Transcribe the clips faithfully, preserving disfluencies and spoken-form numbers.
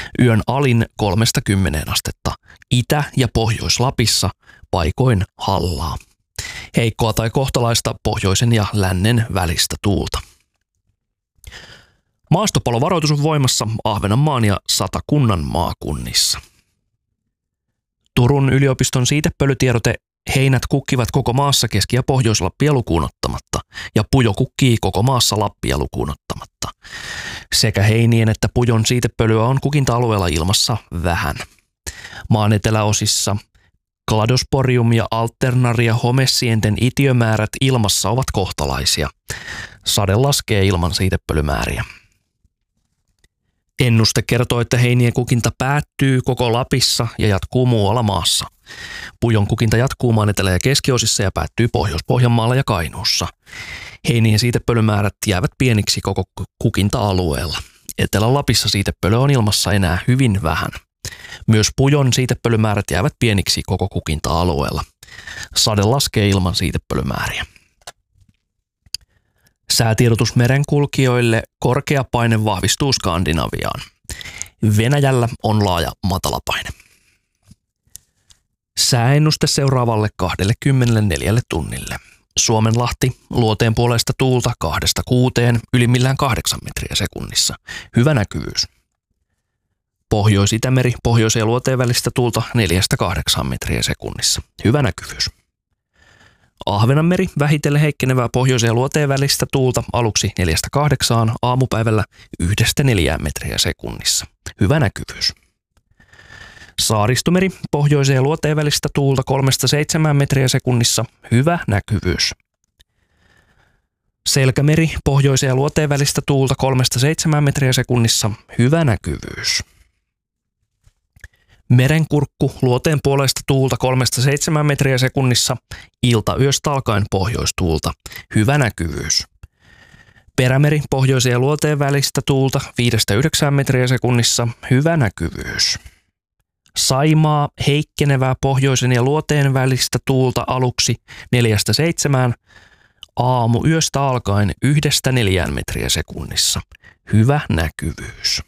Yön alin kolmesta kymmeneen astetta. Itä- ja Pohjois-Lapissa paikoin hallaa. Heikkoa tai kohtalaista pohjoisen ja lännen välistä tuulta. Maastopalovaroitus on voimassa Ahvenanmaan ja Satakunnan maakunnissa. Turun yliopiston siitepölytiedote: heinät kukkivat koko maassa Keski- ja Pohjois-Lappia lukuun ottamatta, ja pujo kukkii koko maassa Lappia lukuun ottamatta. Sekä heinien että pujon siitepölyä on kukinta-alueella ilmassa vähän. Maan eteläosissa Cladosporium ja Alternaria homesienten itiömäärät ilmassa ovat kohtalaisia. Sade laskee ilman siitepölymääriä. Ennuste kertoo, että heinien kukinta päättyy koko Lapissa ja jatkuu muualla maassa. Pujon kukinta jatkuu maan etelä- ja keskiosissa ja päättyy Pohjois-Pohjanmaalla ja Kainuussa. Heinien siitepölymäärät jäävät pieniksi koko kukinta-alueella. Etelä-Lapissa siitepölyä on ilmassa enää hyvin vähän. Myös pujon siitepölymäärät jäävät pieniksi koko kukinta-alueella. Sade laskee ilman siitepölymääriä. Säätiedotus merenkulkijoille: korkea paine vahvistuu Skandinaviaan. Venäjällä on laaja matalapaine. Sääennuste seuraavalle kaksikymmentäneljä tunnille. Suomenlahti, luoteen puolesta tuulta kahdesta kuuteen, ylimmillään kahdeksan metriä sekunnissa. Hyvä näkyvyys. Pohjois-Itämeri, pohjoisen ja luoteen välistä tuulta neljästä kahdeksaan metriä sekunnissa. Hyvä näkyvyys. Ahvenanmeri, vähitellen heikkenevää pohjoisen ja luoteen välistä tuulta aluksi neljästä kahdeksaan, aamupäivällä yhdestä neljään metriä sekunnissa. Hyvä näkyvyys. Saaristomeri, pohjoisen ja luoteen välistä tuulta kolmesta seitsemään metriä sekunnissa. Hyvä näkyvyys. Selkämeri, pohjoisen ja luoteen välistä tuulta kolmesta seitsemään metriä sekunnissa. Hyvä näkyvyys. Merenkurkku, luoteen puolesta tuulta kolmesta seitsemään metriä sekunnissa, ilta yöstä alkaen pohjoistuulta. Hyvä näkyvyys. Perämeri, pohjoisen ja luoteen välistä tuulta viidestä yhdeksään metriä sekunnissa. Hyvä näkyvyys. Saimaa, heikkenevää pohjoisen ja luoteen välistä tuulta aluksi neljästä seitsemään, aamu yöstä alkaen yhdestä neljään metriä sekunnissa. Hyvä näkyvyys.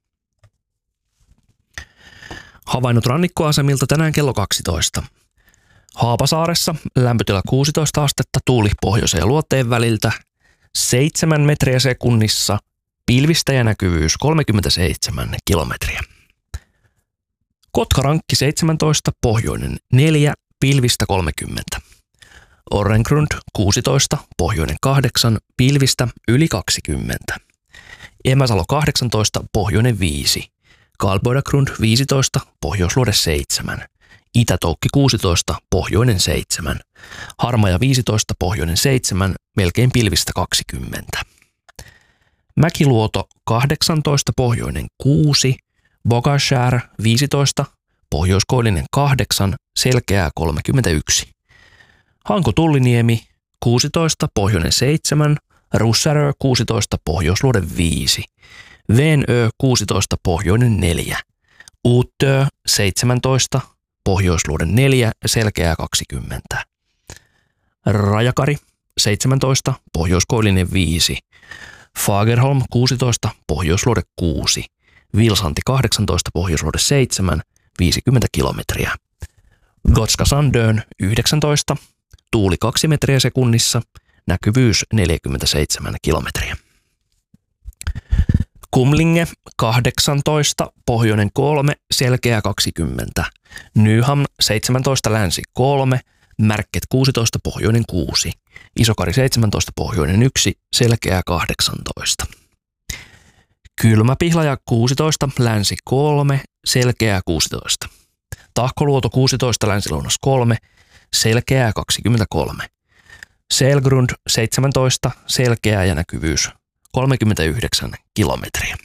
Havainnot rannikkoasemilta tänään kello kaksitoista. Haapasaaressa lämpötila kuusitoista astetta, tuuli pohjoisen ja luoteen väliltä seitsemän metriä sekunnissa, pilvistä ja näkyvyys kolmekymmentäseitsemän kilometriä. Kotkarankki seitsemäntoista, pohjoinen neljä, pilvistä kolmekymmentä. Orrengrund kuusitoista, pohjoinen kahdeksan, pilvistä yli kaksikymmentä. Emäsalo kahdeksantoista, pohjoinen viisi. Karlbodagrund viisitoista, pohjoisluode seitsemän. Itätoukki kuusitoista, pohjoinen seitsemän. Harmaja viisitoista, pohjoinen seitsemän, melkein pilvistä kaksikymmentä. Mäkiluoto kahdeksantoista, pohjoinen kuusi. Bogashär viisitoista, pohjoiskoillinen kahdeksan, selkeää kolmekymmentäyksi. Hanko-Tulliniemi kuusitoista, pohjoinen seitsemän. Russärö kuusitoista, pohjoisluode viisi. Venö kuusitoista, pohjoinen neljä. Uutö seitsemäntoista, pohjoisluode neljä, selkeää kaksikymmentä. Rajakari seitsemäntoista, pohjoiskoillinen viisi. Fagerholm kuusitoista, pohjoisluode kuusi. Vilsanti kahdeksantoista, pohjoisluode seitsemän, viisikymmentä kilometriä. Gotska Sandön yhdeksäntoista, tuuli kaksi metriä sekunnissa, näkyvyys neljäkymmentäseitsemän kilometriä. Kumlinge kahdeksantoista, pohjoinen kolme, selkeä kaksikymmentä. Nyham seitsemäntoista, länsi kolme, Märket kuusitoista, pohjoinen kuusi. Isokari seitsemäntoista, pohjoinen yksi, selkeä kahdeksantoista. Kylmäpihlaja kuusitoista, länsi kolme, selkeää kuusitoista. Tahkoluoto kuusitoista, länsi-lounas kolme, selkeää kaksikymmentäkolme. Selgrund seitsemäntoista, selkeää ja näkyvyys kolmekymmentäyhdeksän kilometriä.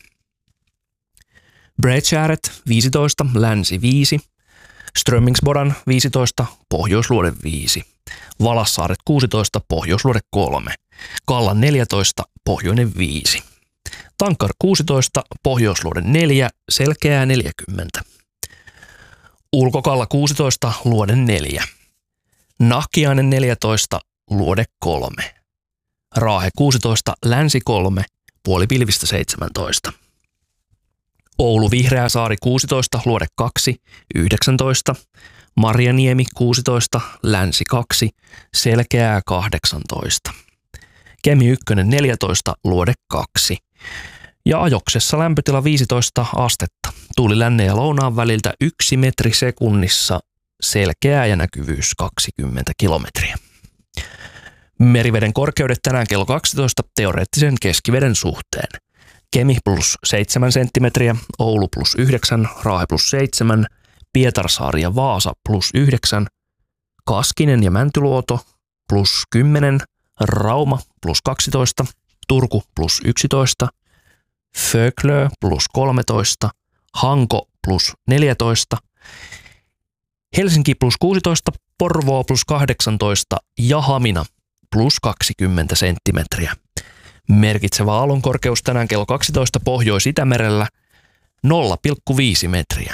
Bredgäret viisitoista, länsi viisi. Strömmingsbodan viisitoista, pohjoisluode viisi. Valassaaret kuusitoista, pohjoisluode kolme. Kallan neljätoista, pohjoinen viisi. Tankar kuusitoista, pohjoisluode neljä, selkeää neljäkymmentä. Ulkokalla kuusitoista, luode neljä. Nahkiainen neljätoista, luode kolme. Raahe kuusitoista, länsi kolme, puolipilvistä seitsemäntoista. Oulu Vihreäsaari kuusitoista, Luode kaksi, yhdeksäntoista, Marjaniemi kuusitoista, Länsi kaksi, Selkeää kahdeksantoista. Kemi yksi neljätoista, Luode kaksi. Ja Ajoksessa lämpötila viisitoista astetta. Tuuli lännen ja lounaan väliltä yksi metri sekunnissa, selkeää ja näkyvyys kaksikymmentä kilometriä. Meriveden korkeudet tänään kello kaksitoista teoreettisen keskiveden suhteen. Kemi plus seitsemän senttimetriä, Oulu plus yhdeksän, Raahe plus seitsemän, Pietarsaari ja Vaasa plus yhdeksän, Kaskinen ja Mäntyluoto plus kymmenen, Rauma plus kaksitoista, Turku plus yksitoista, Föglö plus kolmetoista, Hanko plus neljätoista, Helsinki plus kuusitoista, Porvoo plus kahdeksantoista ja Hamina plus kaksikymmentä senttimetriä. Merkitsevä aallonkorkeus tänään kello kaksitoista Pohjois-Itämerellä nolla pilkku viisi metriä.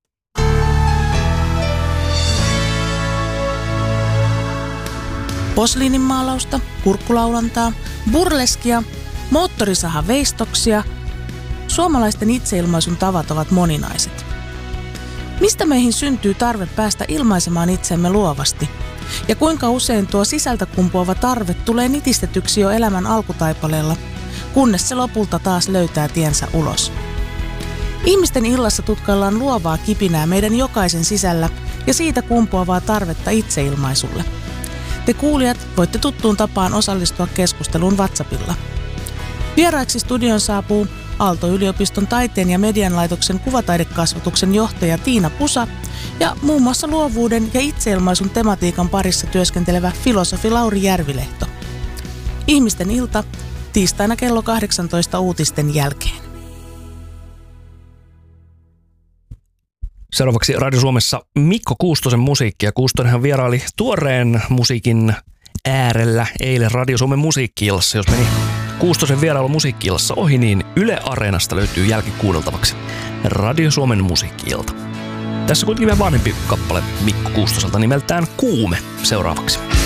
Posliininmaalausta, kurkkulaulantaa, burleskia, moottorisahaveistoksia. Suomalaisten itseilmaisun tavat ovat moninaiset. Mistä meihin syntyy tarve päästä ilmaisemaan itsemme luovasti? Ja kuinka usein tuo sisältä kumpuava tarve tulee nitistetyksi jo elämän alkutaipaleella, kunnes se lopulta taas löytää tiensä ulos? Ihmisten illassa tutkaillaan luovaa kipinää meidän jokaisen sisällä ja siitä kumpuavaa tarvetta itseilmaisulle. Te kuulijat voitte tuttuun tapaan osallistua keskusteluun WhatsAppilla. Vieraiksi studion saapuu Aalto-yliopiston taiteen ja median laitoksen kuvataidekasvatuksen johtaja Tiina Pusa ja muun muassa luovuuden ja itseilmaisun tematiikan parissa työskentelevä filosofi Lauri Järvilehto. Ihmisten ilta tiistaina kello kahdeksantoista uutisten jälkeen. Seuraavaksi Radio Suomessa Mikko Kuustosen musiikki, ja Kuustonenhan vieraili tuoreen musiikin äärellä eilen Radio Suomen musiikki-illassa. Jos meni Kuustosen vierailu musiikki-illassa ohi, niin Yle Areenasta löytyy jälkikuunneltavaksi Radio Suomen musiikki-ilta. Tässä kuitenkin vähän vanhempi kappale Mikko Kuustoselta nimeltään Kuume seuraavaksi.